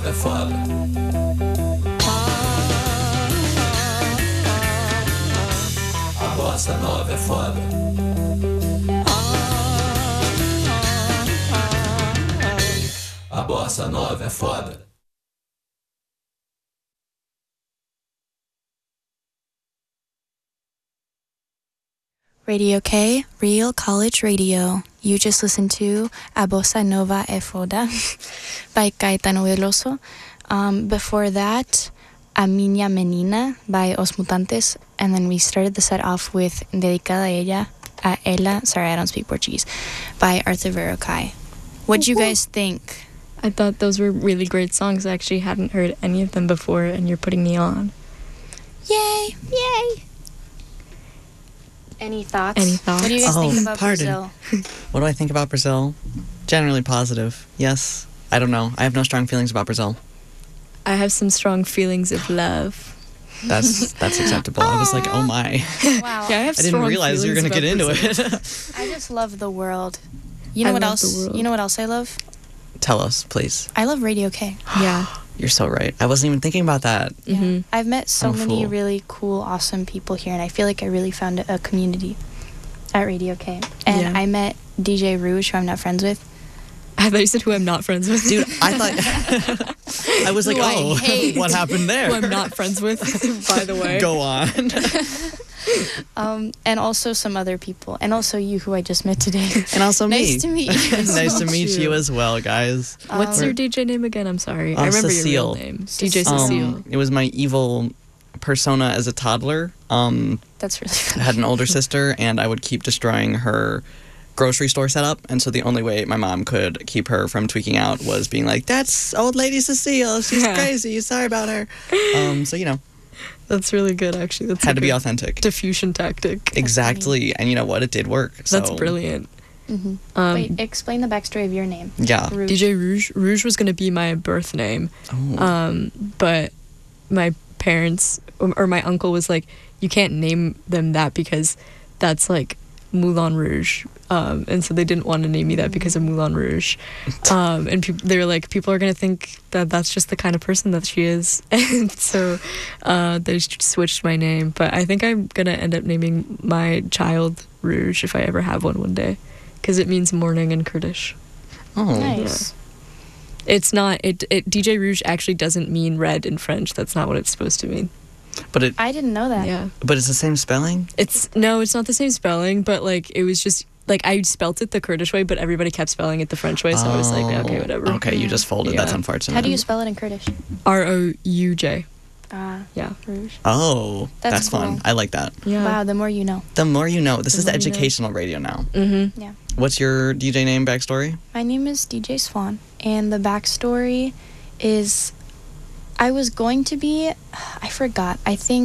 Nova é foda. A Bossa Nova é foda. A Bossa Nova é foda. Radio K, Real College Radio. You just listened to A Bossa Nova é Foda by Caetano Veloso. Before that, A Minha Menina by Os Mutantes. And then we started the set off with Dedicada a Ella, sorry, I don't speak Portuguese, by Arthur Verocai. What'd you guys think? I thought those were really great songs. I actually hadn't heard any of them before, and you're putting me on. Yay! Yay! Any thoughts? What do you guys think about Brazil? What do I think about Brazil? Generally positive. Yes. I don't know. I have no strong feelings about Brazil. I have some strong feelings of love. That's acceptable. I was like, oh my. Wow. Yeah, I didn't realize you were going to get into it. I just love the world. You know what else? You know what else I love? Tell us, please. I love Radio K. Yeah. You're so right. I wasn't even thinking about that. Yeah. Mm-hmm. I've met so many fool. really cool, awesome people here, and I feel like I really found a community at Radio K. And I met DJ Rouge, who I'm not friends with. I thought you said who I'm not friends with. Dude, I thought... I was like, what happened there? Who I'm not friends with, by the way. Go on. And also some other people. And also you, who I just met today. And also me. Nice to meet you. Nice to meet you as well, guys. What's your DJ name again? I'm sorry. I remember Cecile. your real name. DJ Cecile. It was my evil persona as a toddler. That's really funny. I had an older sister, and I would keep destroying her grocery store setup, and so the only way my mom could keep her from tweaking out was being like, that's old lady Cecile, she's crazy, sorry about her. So, you know. That's really good, actually. That's had to be authentic. Diffusion tactic. Exactly, and you know what? It did work. So. That's brilliant. Mm-hmm. Wait, explain the backstory of your name. Yeah. Rouge. DJ Rouge. Rouge was going to be my birth name. Oh. But my parents, or my uncle was like, you can't name them that because that's like Moulin Rouge. And so they didn't want to name me that because of Moulin Rouge. And they were like, people are going to think that that's just the kind of person that she is. And so they switched my name. But I think I'm going to end up naming my child Rouge if I ever have one day. Because it means morning in Kurdish. Oh. Nice. Yeah. It's not, DJ Rouge actually doesn't mean red in French. That's not what it's supposed to mean. But I didn't know that. Yeah. But it's the same spelling? It's not the same spelling, but like it was just like I spelt it the Kurdish way, but everybody kept spelling it the French way, so I was like, okay, whatever. Okay, you just folded. Yeah. That's unfortunate. How do you spell it in Kurdish? Rouj. Yeah. Rouge. Oh, that's cool. fun. I like that. Yeah. Wow, the more you know. The more you know. This is the more you know. educational radio now. Mm-hmm. Yeah. What's your DJ name backstory? My name is DJ Swan, and the backstory is I was going to be, I forgot,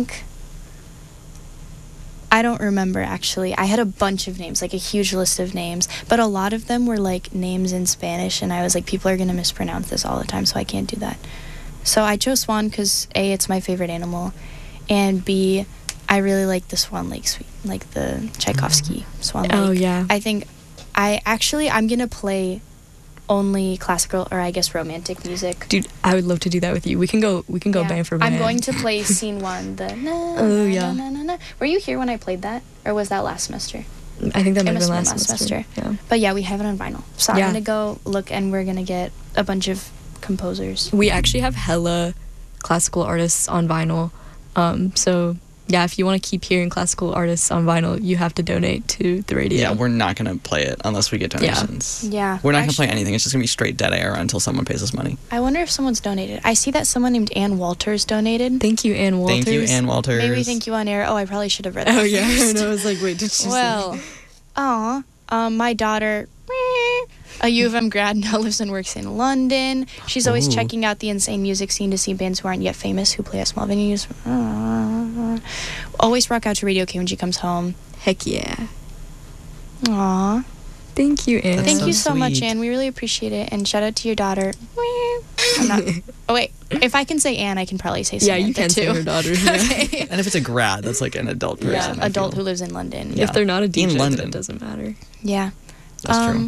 I don't remember actually. I had a bunch of names, like a huge list of names, but a lot of them were like names in Spanish, and I was like, people are going to mispronounce this all the time, so I can't do that. So I chose Swan because A, it's my favorite animal, and B, I really like the Swan Lake suite, like the Tchaikovsky Swan Lake. Oh, yeah. I think I'm going to play only classical, or I guess romantic music. Dude, I would love to do that with you. We can go Yeah. band for band. I'm going to play scene one, the na, Oh, na, yeah. na, na, na. Were you here when I played that? Or was that last semester? I think that might It have been must last have been last semester. Yeah. But yeah, we have it on vinyl. So Yeah. I'm going to go look, and we're going to get a bunch of composers. We actually have hella classical artists on vinyl. So yeah, if you want to keep hearing classical artists on vinyl, you have to donate to the radio. Yeah, we're not going to play it unless we get donations. Yeah. We're not going to play anything. It's just going to be straight dead air until someone pays us money. I wonder if someone's donated. I see that someone named Ann Walters donated. Thank you, Ann Walters. Thank you, Ann Walters. Maybe thank you on air. Oh, I probably should have read that Oh, yeah. first. And I was like, wait, did she Well, my daughter, a U of M grad, now lives and works in London. She's always Ooh. checking out the insane music scene to see bands who aren't yet famous who play at small venues. Always rock out to Radio K when she comes home. Heck yeah. Aw. Thank you, Ann. That's Thank so you so much, sweet. Anne. We really appreciate it. And shout out to your daughter. I'm not. Oh, wait. If I can say Anne, I can probably say Yeah, Samantha, you can too. say her daughter. Yeah. Okay. And if it's a grad, that's like an adult person. Yeah, I adult feel. who lives in London. Yeah. If they're not a DJ, then London. it doesn't matter. Yeah. That's true.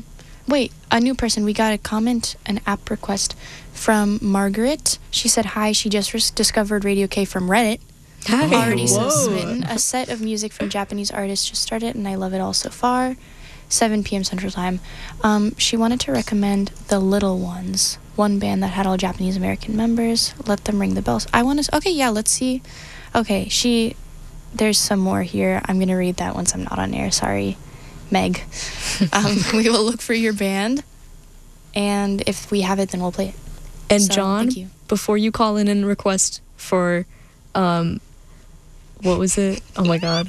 Wait, a new person. We got a comment, an app request from Margaret. She said, hi, she just discovered Radio K from Reddit. Hi. Already so Whoa. smitten. A set of music from Japanese artists just started, and I love it all so far. 7 p.m. Central Time. She wanted to recommend The Little Ones, one band that had all Japanese American members. Let them ring the bells. I want to... Okay, yeah, let's see. Okay, there's some more here. I'm going to read that once I'm not on air. Sorry, Meg. We will look for your band, and if we have it, then we'll play it. And So, John, thank you. before you call in and request for, what was it? Oh my God.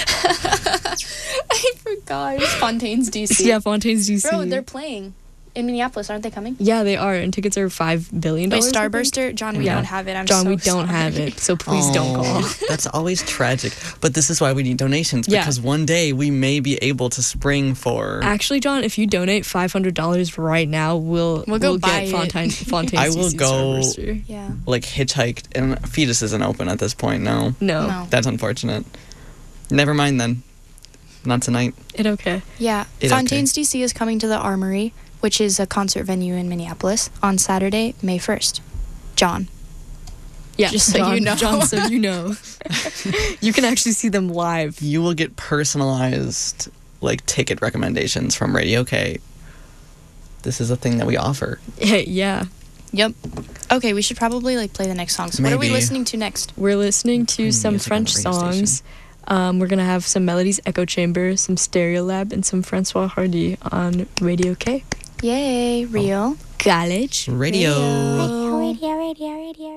I forgot. Fontaine's DC. Yeah, Fontaine's DC. Bro, they're playing in Minneapolis, aren't they coming? Yeah, they are, and tickets are $5 billion. Wait, I think. Starburster? John, we Yeah. don't have it. I'm John, so we don't sorry. have it, so please don't call. That's always tragic. But this is why we need donations, Yeah. because one day we may be able to spring for... Actually, John, if you donate $500 right now, we'll go buy get it. Fontaine's I will DC go- Starburster. Yeah. like hitchhiked, and Fetus isn't open at this point. No, No, that's unfortunate. Never mind then. Not tonight. it okay. Yeah. It Fontaine's DC is coming to the Armory, which is a concert venue in Minneapolis, on Saturday, May 1st. John. Yeah, Just so John, you know. John, so you know. You can actually see them live. You will get personalized like ticket recommendations from Radio K. This is a thing that we offer. Yeah. Yep. Okay, we should probably play the next song. So what are we Maybe. listening to next? We're listening to Playing some music on the French radio songs. We're going to have some Melody's Echo Chamber, some Stereolab, and some Francois Hardy on Radio K. Yay, real. College. Radio. Radio. Radio, radio, radio, radio.